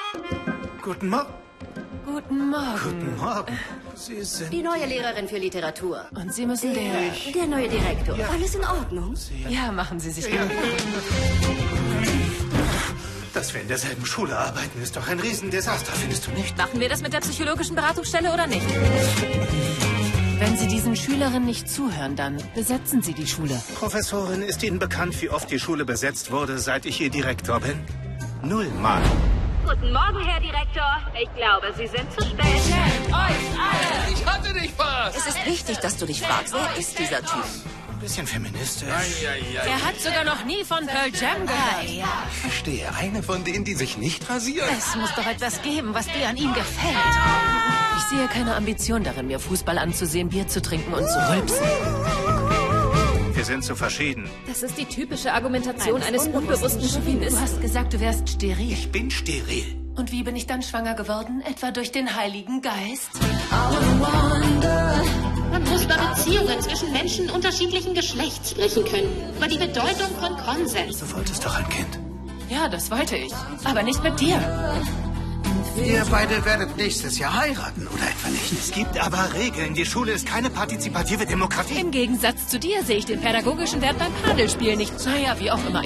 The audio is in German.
Guten Morgen. Guten Morgen. Guten Morgen. Sie sind... Die neue Lehrerin für Literatur. Und Sie müssen Der neue Direktor. Ja. Alles in Ordnung? Ja, machen Sie sich Ja. gut. Dass wir in derselben Schule arbeiten, ist doch ein Riesendesaster, findest du nicht? Machen wir das mit der psychologischen Beratungsstelle oder nicht? Wenn Sie diesen Schülerinnen nicht zuhören, dann besetzen Sie die Schule. Professorin, ist Ihnen bekannt, wie oft die Schule besetzt wurde, seit ich ihr Direktor bin? 0 Mal. Guten Morgen, Herr Direktor. Ich glaube, Sie sind zu spät. Ich hatte dich fast! Es ist wichtig, dass du dich fragst, wer ist dieser Typ? Ein bisschen feministisch. Er hat sogar noch nie von Pearl Jam gehört. Ich verstehe, eine von denen, die sich nicht rasiert. Es muss doch etwas geben, was dir an ihm gefällt. Ich sehe keine Ambition darin, mir Fußball anzusehen, Bier zu trinken und zu rülpsen. Wir sind zu verschieden. Das ist die typische Argumentation eines unbewussten Chauvinisten. Du hast gesagt, du wärst steril. Ich bin steril. Und wie bin ich dann schwanger geworden? Etwa durch den Heiligen Geist? Man muss über Beziehungen zwischen Menschen unterschiedlichen Geschlechts sprechen können. Über die Bedeutung von Konsens. Du wolltest doch ein Kind. Ja, das wollte ich. Aber nicht mit dir. Ihr beide werdet nächstes Jahr heiraten, oder etwa nicht? Es gibt aber Regeln. Die Schule ist keine partizipative Demokratie. Im Gegensatz zu dir sehe ich den pädagogischen Wert beim Padelspiel nicht. Naja, wie auch immer.